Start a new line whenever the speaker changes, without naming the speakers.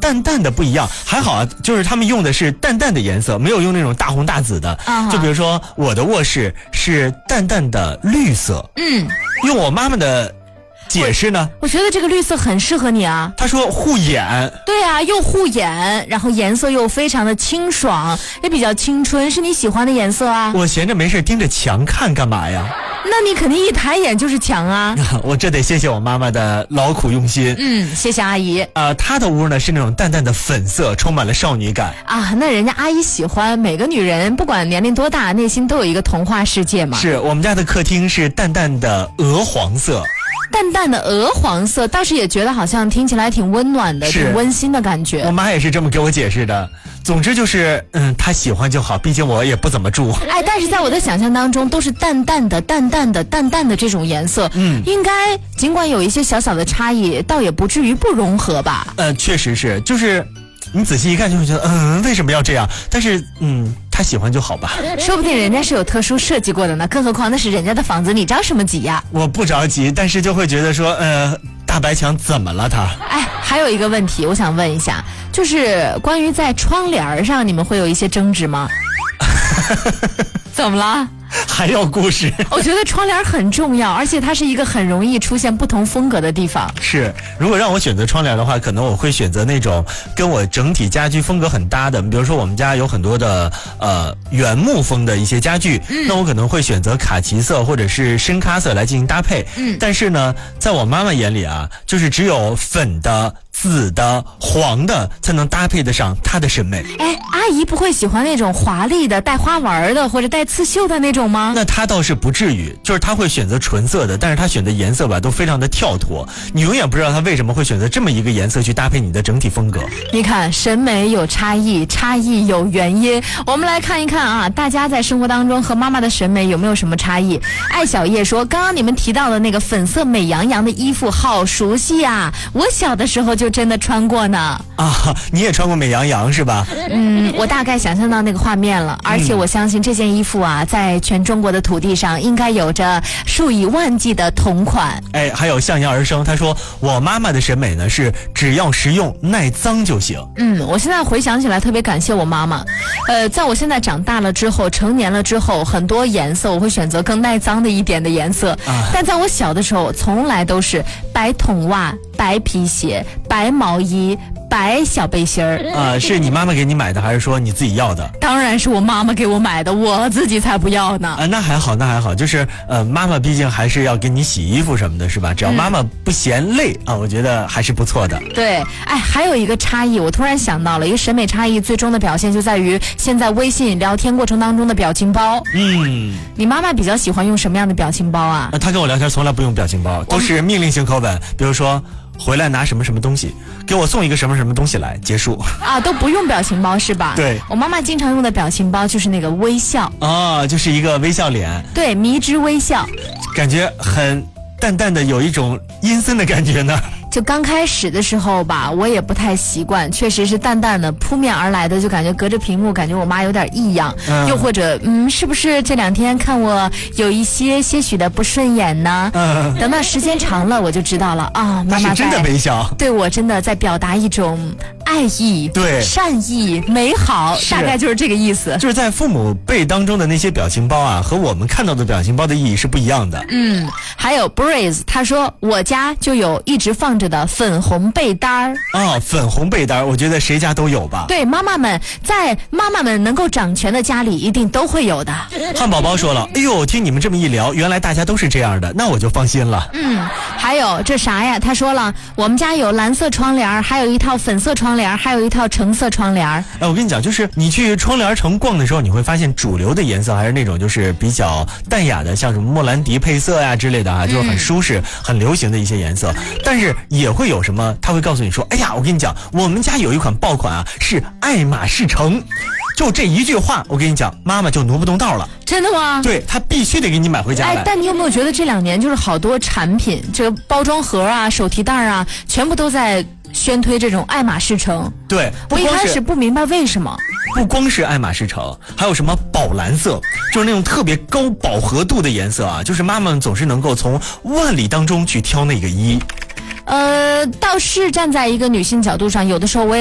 淡淡的不一样，还好啊，就是他们用的是淡淡的颜色，没有用那种大红大紫的。就比如说我的卧室是淡淡的绿色，用我妈妈的解释呢，
我觉得这个绿色很适合你啊。
他说护眼。
对啊，又护眼，然后颜色又非常的清爽，也比较青春，是你喜欢的颜色啊。
我闲着没事盯着墙看干嘛呀？
那你肯定一抬眼就是墙啊。
我这得谢谢我妈妈的劳苦用心。
谢谢阿姨。
她的屋呢是那种淡淡的粉色，充满了少女感
啊。那人家阿姨喜欢，每个女人不管年龄多大，内心都有一个童话世界嘛。
是我们家的客厅是淡淡的鹅黄色。
淡淡的鹅黄色，倒是也觉得好像听起来挺温暖的，挺温馨的感觉。
我妈也是这么给我解释的。总之就是，她喜欢就好，毕竟我也不怎么住。
但是在我的想象当中，都是淡淡的这种颜色。应该尽管有一些小小的差异，倒也不至于不融合吧。
确实是，就是你仔细一看就会觉得，为什么要这样？但是，他喜欢就好吧。
说不定人家是有特殊设计过的呢，更何况那是人家的房子，你着什么急呀？
我不着急，但是就会觉得说，大白墙怎么了他？
还有一个问题，我想问一下，就是关于在窗帘上，你们会有一些争执吗？怎么了？
还要故事？
我觉得窗帘很重要，而且它是一个很容易出现不同风格的地方。
是，如果让我选择窗帘的话，可能我会选择那种跟我整体家居风格很搭的。比如说我们家有很多的原木风的一些家具，那我可能会选择卡其色或者是深咖色来进行搭配。但是呢，在我妈妈眼里啊，就是只有粉的、紫的、黄的才能搭配得上她的审美。
阿姨不会喜欢那种华丽的、带花纹的或者带刺绣的那种吗？
那她倒是不至于，就是她会选择纯色的，但是她选的颜色吧都非常的跳脱，你永远不知道她为什么会选择这么一个颜色去搭配你的整体风格。
你看，审美有差异，差异有原因。我们来看一看啊，大家在生活当中和妈妈的审美有没有什么差异？艾小叶说，刚刚你们提到的那个粉色美羊羊的衣服好熟悉啊，我小的时候就真的穿过呢。
你也穿过美羊羊是吧？
我大概想象到那个画面了，而且我相信这件衣服啊，在全中国的土地上应该有着数以万计的同款。
还有向阳而生，他说我妈妈的审美呢是只要实用耐脏就行。
我现在回想起来特别感谢我妈妈。在我现在长大了之后，成年了之后，很多颜色我会选择更耐脏的一点的颜色，但在我小的时候从来都是白筒袜、白皮鞋、白毛衣、白小背心儿。
是你妈妈给你买的还是说你自己要的？
当然是我妈妈给我买的，我自己才不要呢。
那还好，就是妈妈毕竟还是要给你洗衣服什么的，是吧？只要妈妈不嫌累我觉得还是不错的。
对，还有一个差异，我突然想到了一个审美差异，最终的表现就在于现在微信聊天过程当中的表情包。你妈妈比较喜欢用什么样的表情包啊？
她跟我聊天从来不用表情包，都是命令性口吻，比如说回来拿什么什么东西，给我送一个什么什么东西来，结束
都不用表情包是吧？
对，
我妈妈经常用的表情包就是那个微笑
就是一个微笑脸，
对，迷之微笑，
感觉很淡淡的有一种阴森的感觉呢。
就刚开始的时候吧，我也不太习惯，确实是淡淡的扑面而来的，就感觉隔着屏幕感觉我妈有点异样，又或者是不是这两天看我有一些许的不顺眼呢？等到时间长了我就知道了妈妈
是真的微笑，
对我真的在表达一种爱意、
对
善意、美好，大概就是这个意思。
就是在父母辈当中的那些表情包和我们看到的表情包的意义是不一样的。
还有 Breeze 他说我家就有一直放着的粉红被单儿
粉红被单儿，我觉得谁家都有吧。
对，在妈妈们能够掌权的家里一定都会有的。
汉堡包说了，听你们这么一聊，原来大家都是这样的，那我就放心了。
还有这啥呀？他说了，我们家有蓝色窗帘，还有一套粉色窗帘，还有一套橙色窗帘。
我跟你讲，就是你去窗帘城逛的时候，你会发现主流的颜色还是那种就是比较淡雅的，像什么莫兰迪配色呀之类的就是很舒适、很流行的一些颜色。但是也会有什么，他会告诉你说，我跟你讲，我们家有一款爆款是爱马仕橙。就这一句话，我跟你讲，妈妈就挪不动道了。
真的吗？
对，她必须得给你买回家来。
但你有没有觉得这2年就是好多产品，这个包装盒手提袋全部都在宣推这种爱马仕橙？
对，
我一开始不明白为什么。
不光是爱马仕橙，还有什么宝蓝色，就是那种特别高饱和度的颜色就是妈妈们总是能够从万里当中去挑那个一。
倒是站在一个女性角度上，有的时候我也